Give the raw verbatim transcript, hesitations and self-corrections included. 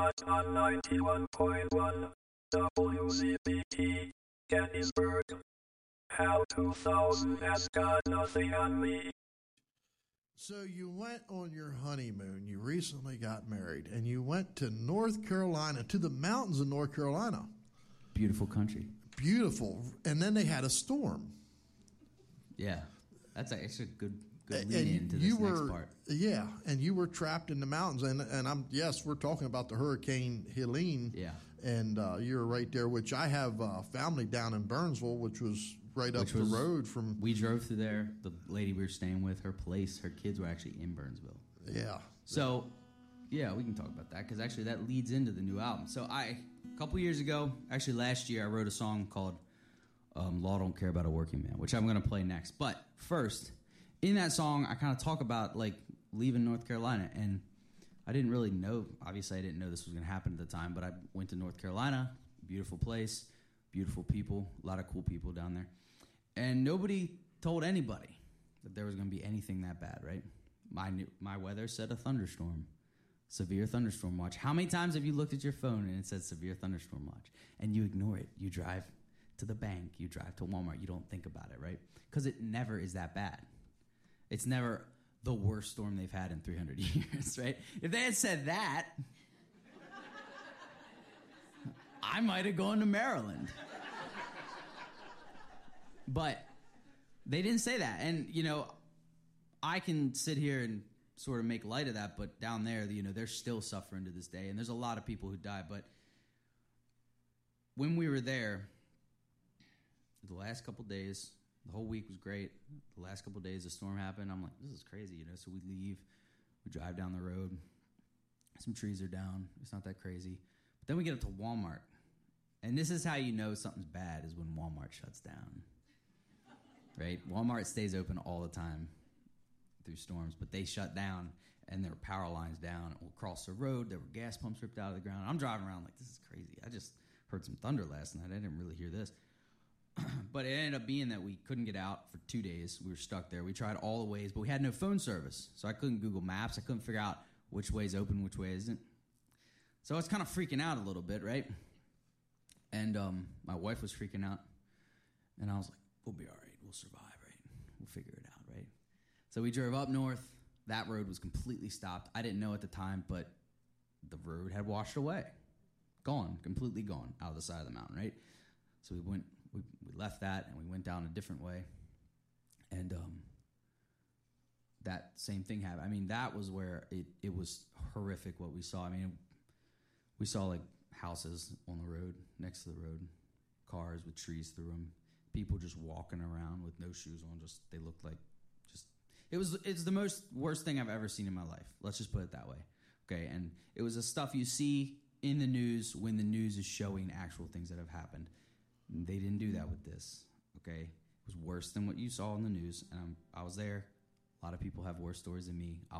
on ninety-one point one W Z B T, Gettysburg. How two thousand has got nothing on me. So you went on your honeymoon. You recently got married, and you went to North Carolina, to the mountains of North Carolina. Beautiful country. Beautiful. And then they had a storm. Yeah, that's actually a good good And lead into this you were, next part. Yeah, and you were trapped in the mountains, and and I'm yes, we're talking about the Hurricane Helene. Yeah, and uh, you were right there. Which I have uh, family down in Burnsville, which was right up Which the was- road from. we drove through there. The lady we were staying with, her place, her kids were actually in Burnsville. Yeah. So, yeah, we can talk about that because actually that leads into the new album. So I, a couple years ago, actually last year, I wrote a song called um, "Law Don't Care About a Working Man," which I'm going to play next. But first, in that song, I kind of talk about like leaving North Carolina, and I didn't really know. Obviously, I didn't know this was going to happen at the time. But I went to North Carolina, beautiful place, beautiful people, a lot of cool people down there, and nobody told anybody that there was going to be anything that bad, right? My new, my weather said a thunderstorm, severe thunderstorm watch. How many times have you looked at your phone and it says severe thunderstorm watch, and you ignore it? You drive to the bank, you drive to Walmart, you don't think about it, right? Because it never is that bad. It's never the worst storm they've had in three hundred years, right? If they had said that, I might have gone to Maryland. But they didn't say that. And, you know, I can sit here and sort of make light of that, but down there, you know, they're still suffering to this day. And there's a lot of people who die. But when we were there, the last couple days, the whole week was great. The last couple days, the storm happened. I'm like, this is crazy, you know. So we leave. We drive down the road. Some trees are down. It's not that crazy. But then we get up to Walmart. And this is how you know something's bad is when Walmart shuts down. Right? Walmart stays open all the time through storms, but they shut down, and there were power lines down across the road. There were gas pumps ripped out of the ground. I'm driving around like, this is crazy. I just heard some thunder last night. I didn't really hear this. But it ended up being that we couldn't get out for two days. We were stuck there. We tried all the ways, but we had no phone service, so I couldn't Google Maps. I couldn't figure out which way is open, which way isn't. So I was kind of freaking out a little bit, right? And um, my wife was freaking out, and I was like, we'll be all right. We'll survive, right? We'll figure it out, right? So we drove up north. That road was completely stopped. I didn't know at the time, but the road had washed away. Gone, completely gone out of the side of the mountain, right? So we went, we, we left that, and we went down a different way. And um, that same thing happened. I mean, that was where it, it was horrific what we saw. I mean, we saw, like, houses on the road, next to the road, cars with trees through them, people just walking around with no shoes on. Just they looked like just it was it's the most worst thing I've ever seen in my life. Let's just put it that way. Okay, and it was the stuff you see in the news when the news is showing actual things that have happened. They didn't do that with this. Okay, it was worse than what you saw in the news, and I'm, I was there. A lot of people have worse stories than me. I'll